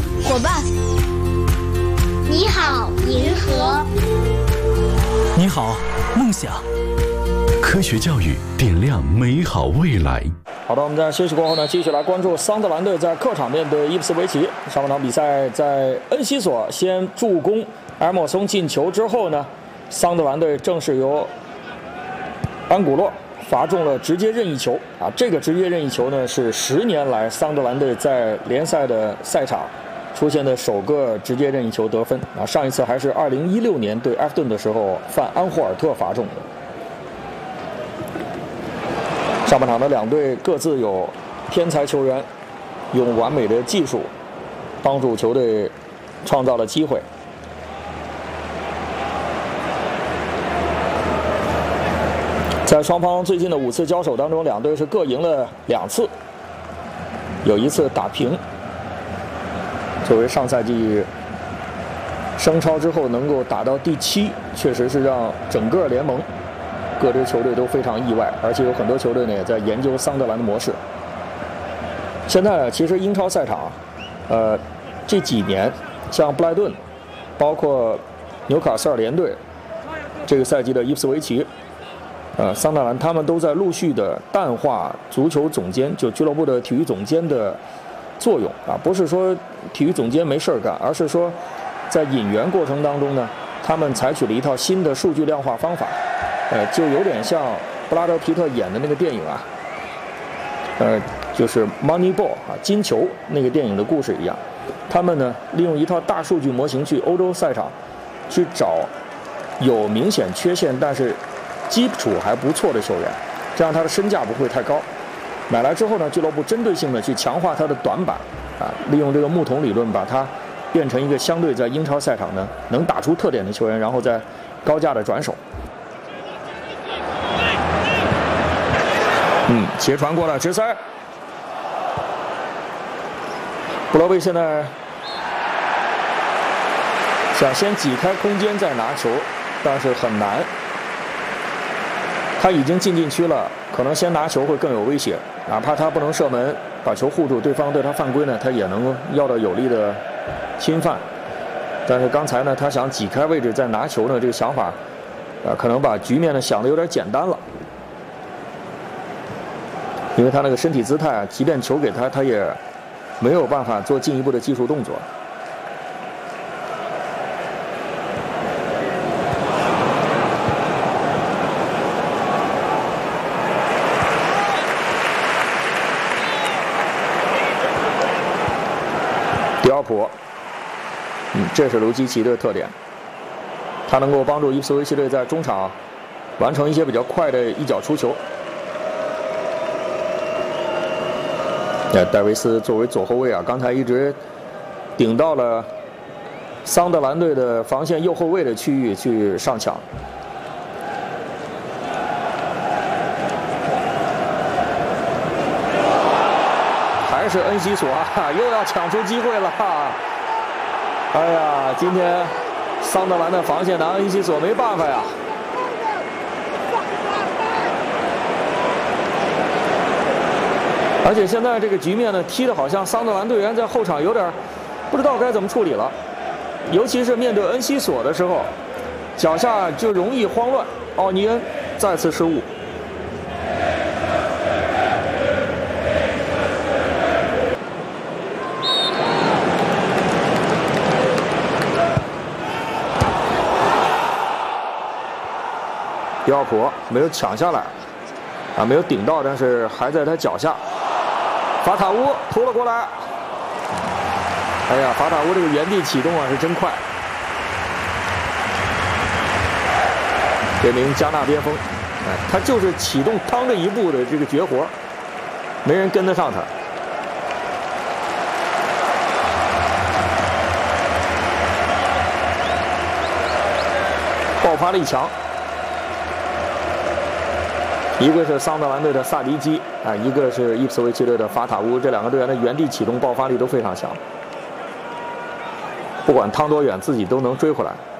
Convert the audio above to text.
伙伴。 你好，银河。 你好，梦想。 科学教育点亮美好未来。 好的，我们在休息过后呢，继续来关注桑德兰队在客场面对伊普斯维奇。上半场比赛在恩西索先助攻埃莫松进球之后呢，桑德兰队正是由安古洛罚中了直接任意球啊！这个直接任意球呢，是10年来桑德兰队在联赛的赛场出现的首个直接任意球得分啊！上一次还是2016年对埃弗顿的时候，范安霍尔特罚中的。上半场的两队各自有天才球员，用完美的技术帮助球队创造了机会。在双方最近的5次交手当中，两队是各赢了2次，有1次打平。作为上赛季升超之后能够打到第7，确实是让整个联盟各支球队都非常意外，而且有很多球队呢也在研究桑德兰的模式。现在呢，其实英超赛场，这几年像布莱顿，包括纽卡斯尔联队，这个赛季的伊普斯维奇。桑德兰他们都在陆续的淡化足球总监，就俱乐部的体育总监的作用啊，不是说体育总监没事干，而是说在引援过程当中呢，他们采取了一套新的数据量化方法，就有点像布拉德皮特演的那个电影啊，就是 Moneyball 啊，金球那个电影的故事一样，他们呢利用一套大数据模型去欧洲赛场去找有明显缺陷但是基础还不错的球员，这样他的身价不会太高。买来之后呢，俱乐部针对性的去强化他的短板，啊，利用这个木桶理论把它变成一个相对在英超赛场呢能打出特点的球员，然后再高价的转手。斜传过来直塞，布罗贝现在想先挤开空间再拿球，但是很难。他已经进禁区了，可能先拿球会更有威胁，哪怕他不能射门把球护住，对方对他犯规呢，他也能要到有力的侵犯。但是刚才呢，他想挤开位置再拿球呢，这个想法，可能把局面呢想的有点简单了，因为他那个身体姿态，即便球给他，他也没有办法做进一步的技术动作。迪奥普，这是卢基奇的特点，他能够帮助伊普斯维奇队在中场完成一些比较快的一脚出球。戴维斯作为左后卫啊，刚才一直顶到了桑德兰队的防线右后卫的区域去上抢。还是恩西索啊，又要抢出机会了哈！哎呀，今天桑德兰的防线拿恩西索没办法呀。而且现在这个局面呢，踢得好像桑德兰队员在后场有点不知道该怎么处理了，尤其是面对恩西索的时候，脚下就容易慌乱。奥尼恩再次失误。迪奥普没有抢下来，啊，没有顶到，但是还在他脚下。法塔乌突了过来，哎呀，法塔乌这个原地启动啊是真快。这名加纳边锋，哎，他就是启动趟着一步的这个绝活，没人跟得上他。爆发力强。一个是桑德兰队的萨迪基啊，一个是伊普斯维奇队的法塔乌，这两个队员的原地启动爆发力都非常强，不管趟多远，自己都能追回来。